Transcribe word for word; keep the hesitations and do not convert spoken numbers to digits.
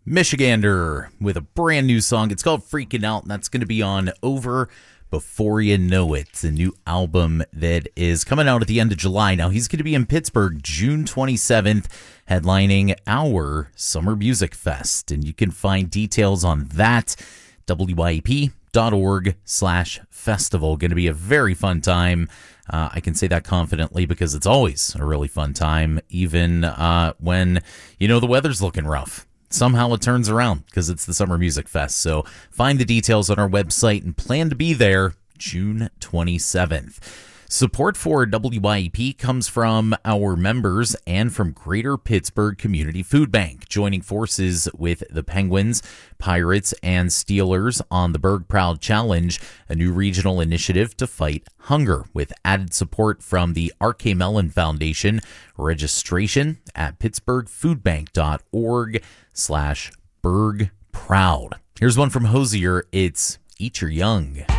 Michigander with a brand new song. It's called Freaking Out, and that's going to be on Over Before You Know It. It's a new album that is coming out at the end of July. Now, he's going to be in Pittsburgh June twenty-seventh, headlining our Summer Music Fest. And you can find details on that, W I E P dot org slash festival. Going to be a very fun time. Uh, I can say that confidently because it's always a really fun time, even uh, when, you know, the weather's looking rough. Somehow it turns around because it's the Summer Music Fest. So find the details on our website and plan to be there June twenty-seventh. Support for W I E P comes from our members and from Greater Pittsburgh Community Food Bank, joining forces with the Penguins, Pirates, and Steelers on the Berg Proud Challenge, a new regional initiative to fight hunger, with added support from the R K Mellon Foundation. Registration at pittsburghfoodbank.org slash Berg Proud. Here's one from Hosier. It's Eat Your Young.